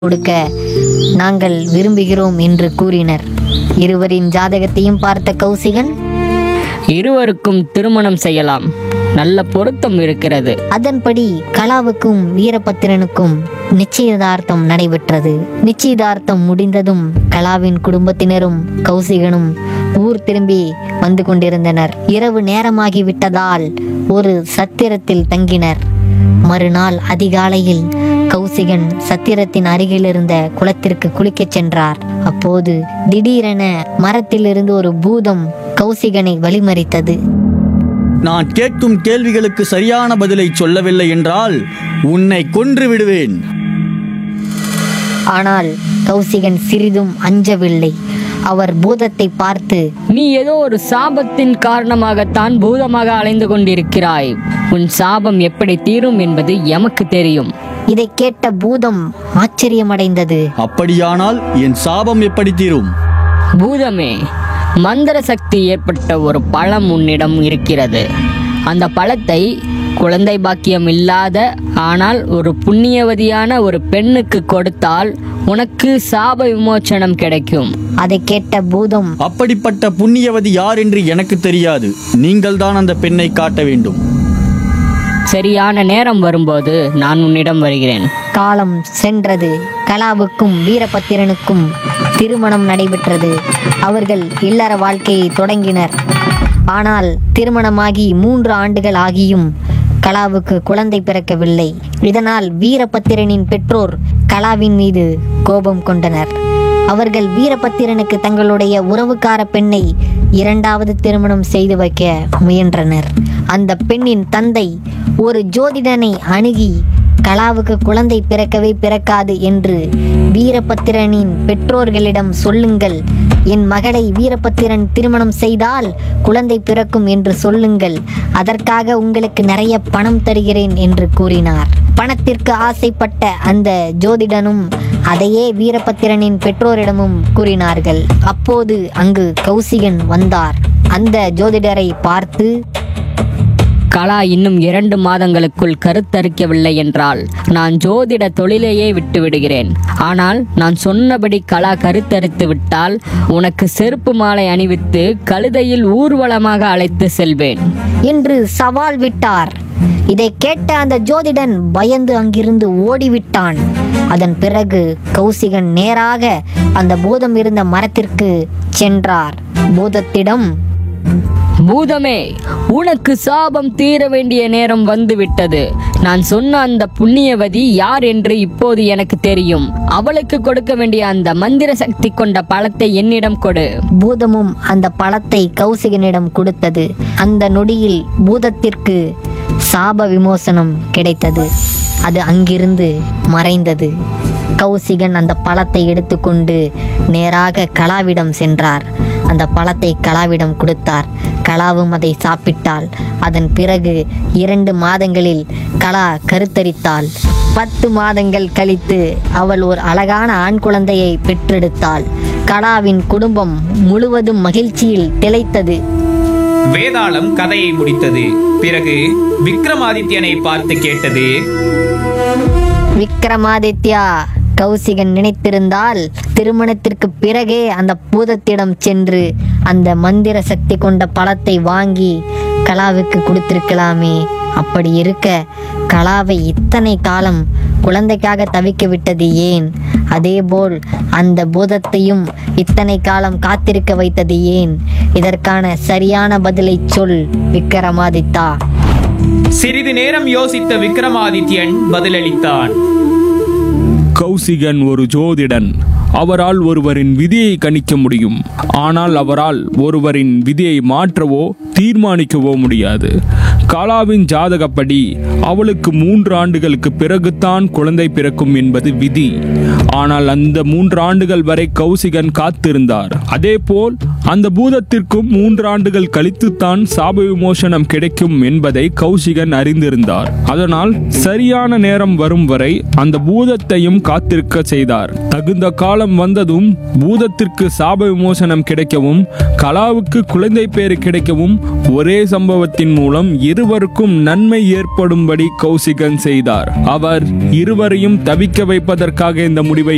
கொடுக்க நாங்கள் விரும்புகிறோம் என்று கூறினர். இருவரின் ஜாதகத்தையும் பார்த்த கௌசிகன், இருவருக்கும் திருமணம் செய்யலாம், நல்ல பொருத்தம் இருக்கிறது. அதன்படி கலாவுக்கும் வீரபத்திரனுக்கும் நிச்சயதார்த்தம் நடைபெற்றது. நிச்சயதார்த்தம் முடிந்ததும் கலாவின் குடும்பத்தினரும் கௌசிகனும் ஊர் திரும்பி வந்து கொண்டிருந்தனர். இரவு நேரமாகிவிட்டதால் ஒரு சத்திரத்தில் தங்கினர். மறுநாள் அதிகாலையில் கௌசிகன் சத்திரத்தின் அருகில் இருந்த குளத்திற்கு குளிக்கச் சென்றார். அப்போது திடீரென மரத்திலிருந்து ஒரு பூதம் கௌசிகனை வழிமறித்தது. நான் கேட்கும் கேள்விகளுக்கு சரியான பதிலை சொல்லவில்லை என்றால் உன்னை கொன்று விடுவேன். ஆனால் கௌசிகன் சிறிதும் அஞ்சவில்லை. அவர் பூதத்தை பார்த்து, நீ ஏதோ ஒரு சாபத்தின் காரணமாகத்தான் பூதமாக அலைந்து கொண்டிருக்கிறாய். உன் சாபம் எப்படி தீரும் என்பது எமக்கு தெரியும். இதை கேட்ட பூதம் ஆச்சரியமடைந்தது. அப்படியானால் என் சாபம் எப்படி தீரும்? பூதமே, மந்திர சக்தி ஏற்பட்ட ஒரு பழம் உன்னிடம் இருக்கிறது. அந்த பழத்தை குழந்தை பாக்கியம் இல்லாத ஆனால் ஒரு புண்ணியவதியான ஒரு பெண்ணுக்கு கொடுத்தால் உனக்கு சாப விமோச்சனம் கிடைக்கும். அதை கேட்ட பூதம், அப்படிப்பட்ட புண்ணியவதி யார் என்று எனக்கு தெரியாது. நீங்கள் தான் அந்த பெண்ணை காட்ட வேண்டும். சரியான நேரம் வரும்போது நான் உன்னிடம் வருகிறேன். காலம் சென்றது. கலாவுக்கும் வீரபத்திரனுக்கும் திருமணம் நடைபெற்றது. அவர்கள் இல்லற வாழ்க்கையை தொடங்கினர். ஆனால் திருமணமாகி 3 ஆண்டுகள் ஆகியும் கலாவுக்கு குழந்தை பிறக்கவில்லை. இதனால் வீரபத்திரனின் பெற்றோர் கலாவின் மீது கோபம் கொண்டனர். அவர்கள் வீரபத்திரனுக்கு தங்களுடைய உறவுக்கார பெண்ணை 2வது திருமணம் செய்து வைக்க முயன்றனர். அந்த பெண்ணின் தந்தை ஒரு ஜோதிடனை அணுகி கலாவுக்கு குழந்தை பிறக்கவே பிறக்காது என்று வீரபத்திரனின் பெற்றோர்களிடம் சொல்லுங்கள், என் மகளை வீரபத்திரன் திருமணம் செய்தால் குழந்தை பிறக்கும் என்று சொல்லுங்கள், அதற்காக உங்களுக்கு நிறைய பணம் தருகிறேன் என்று கூறினார். பணத்திற்கு ஆசைப்பட்ட அந்த ஜோதிடனும் அதையே வீரபத்திரனின் பெற்றோரிடமும் கூறினார்கள். அப்போது அங்கு கௌசிகன் வந்தார். அந்த ஜோதிடரை பார்த்து, கலா இன்னும் 2 மாதங்களுக்குள் கருத்தரிக்கவில்லை என்றால் நான் ஜோதிட தொழிலையே விட்டு விடுகிறேன். ஆனால் நான் சொன்னபடி கலா கருத்தரித்து விட்டால் உனக்கு செருப்பு மாலை அணிவித்து கழுதையில் ஊர்வலமாக அழைத்து செல்வேன் என்று சவால் விட்டார். இதை கேட்ட அந்த ஜோதிடன் பயந்து அங்கிருந்து ஓடிவிட்டான். அதன் பிறகு கௌசிகன் நேராக அந்த பூதம் இருந்த மரத்திற்கு சென்றார். பூதத்திடம், பூதமே, உனக்கு சாபம் தீர வேண்டிய நேரம் வந்துவிட்டது. நான் சொன்ன அந்த புண்ணியவதி யார் என்று இப்போது எனக்கு தெரியும். அவளுக்கு கொடுக்க வேண்டிய அந்த மந்திர சக்தி கொண்ட பழத்தை என்னிடம் கொடு. பூதமும் அந்த பழத்தை கௌசிகனிடம் கொடுத்தது. அந்த நொடியில் பூதத்திற்கு சாப விமோசனம் கிடைத்தது. அது அங்கிருந்து மறைந்தது. கௌசிகன் அந்த பழத்தை எடுத்துக்கொண்டு நேராக கலாவிடம் சென்றார். அந்த பழத்தை கலாவிடம் கொடுத்தார். கலாவும் அதை சாப்பிட்டாள். அதன் பிறகு 2 மாதங்களில் கலா கருத்தரித்தாள். 10 மாதங்கள் கழித்து அவள் ஒரு அழகான ஆண் குழந்தையை பெற்றெடுத்தாள். கலாவின் குடும்பம் முழுவதும் மகிழ்ச்சியில் திளைத்தது. வேதாளம் கதையை முடித்தது. பிறகு விக்ரமாதித்யனை பார்த்து கேட்டது, விக்ரமாதித்யா, கௌசிகன் நினைத்திருந்தால் திருமணத்திற்கு பிறகே அந்த பூதத்திடம் சென்று அந்த மந்திர சக்தி கொண்ட பழத்தை வாங்கி கலாவுக்கு கொடுத்திருக்கலாமே. அப்படி இருக்க கலாவை இத்தனை காலம் குழந்தைக்காக தவிக்க விட்டது ஏன்? அதேபோல் அந்த பூதத்தையும் இத்தனை காலம் காத்திருக்க வைத்தது ஏன்? இதற்கான சரியான பதிலை சொல் விக்ரமாதித்தா. சிறிது நேரம் யோசித்த விக்ரமாதித்யன் பதிலளித்தான். கௌசிகன் ஒரு ஜோதிடன். அவரால் ஒருவரின் விதியை கணிக்க முடியும். ஆனால் அவரால் ஒருவரின் விதியை மாற்றவோ தீர்மானிக்கவோ முடியாது. கலாவின் ஜாதகப்படி அவளுக்கு 3 ஆண்டுகளுக்கு பிறகுதான் குழந்தை பிறக்கும் என்பது விதி. ஆனால் அந்த 3 ஆண்டுகள் வரை கௌசிகன் காத்திருந்தார். அதேபோல் அந்த பூதத்திற்கும் 3 ஆண்டுகள் கழித்துத்தான் சாப விமோசனம் கிடைக்கும் என்பதை கௌசிகன் அறிந்திருந்தார். அதனால் சரியான நேரம் வரும் வரை அந்த பூதத்தையும் காத்திருக்க செய்தார். தகுந்த காலம் வந்ததும் பூதத்திற்கு சாப விமோசனம் கிடைக்கவும் கலாவுக்கு குழந்தை பேறு கிடைக்கவும் ஒரே சம்பவத்தின் மூலம் இருவருக்கும் நன்மை ஏற்படும்படி கௌசிகன் செய்தார். அவர் இருவரையும் தவிக்க வைப்பதற்காக இந்த முடிவை